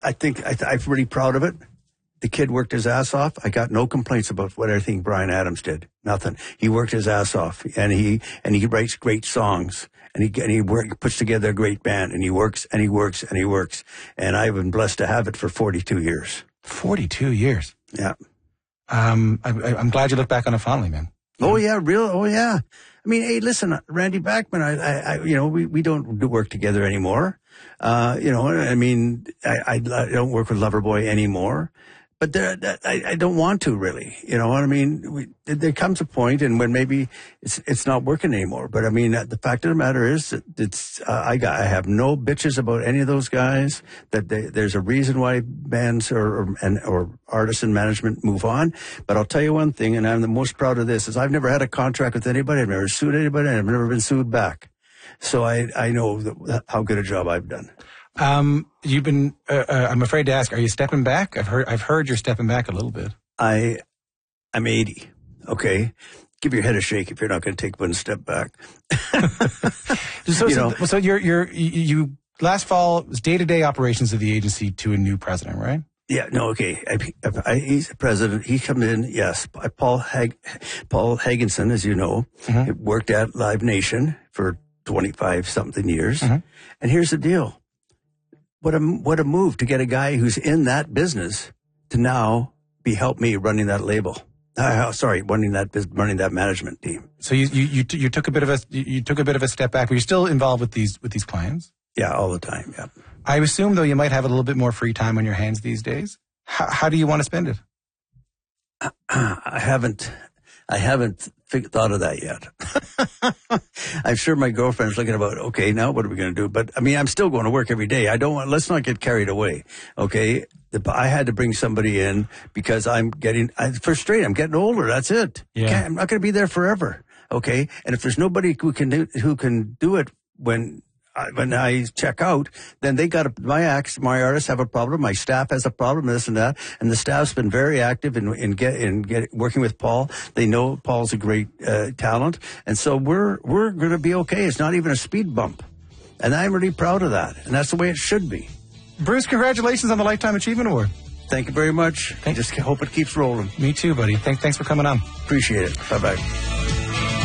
think I'm really proud of it. The kid worked his ass off. I got no complaints about what I think Bryan Adams did. Nothing. He worked his ass off, and he writes great songs, and he puts together a great band, and he works and he works and he works. And I've been blessed to have it for 42 years. 42 years. Yeah. I'm glad you look back on it fondly, man. Oh yeah, Oh yeah. I mean, hey, listen, Randy Bachman, we don't do work together anymore. I mean, I don't work with Loverboy anymore. But I don't want to really, you know what I mean? There comes a point and when maybe it's not working anymore. But I mean, the fact of the matter is that I have no bitches about any of those guys. That there's a reason why bands or artists and management move on. But I'll tell you one thing, and I'm the most proud of this, is I've never had a contract with anybody. I've never sued anybody. And I've never been sued back. So I know how good a job I've done. You've been, I'm afraid to ask, are you stepping back? I've heard you're stepping back a little bit. I'm 80. Okay. Give your head a shake if you're not going to take one step back. So you last fall it was day-to-day operations of the agency to a new president, right? Yeah, no, okay. He's the president. He comes in, yes. Paul Hagenson, as you know, worked at Live Nation for 25-something years. And here's the deal. What a move to get a guy who's in that business to now help me running that label. Running that management team. So you took a bit of a step back, but you're still involved with these clients? Yeah, all the time. Yeah. I assume though you might have a little bit more free time on your hands these days. How do you want to spend it? I haven't thought of that yet. I'm sure my girlfriend's looking about, okay, now what are we going to do? But I mean, I'm still going to work every day. Let's not get carried away. Okay. I had to bring somebody in because I'm getting older. That's it. Yeah. I'm not going to be there forever. Okay. And if there's nobody who can do it when I check out, then my artists have a problem, my staff has a problem, this and that, and the staff's been very active in working with Paul. They know Paul's a great talent, and so we're going to be okay. It's not even a speed bump, and I'm really proud of that, and that's the way it should be. Bruce, congratulations on the Lifetime Achievement Award. Thank you very much. I just hope it keeps rolling. Me too, buddy. Thanks for coming on. Appreciate it. Bye-bye.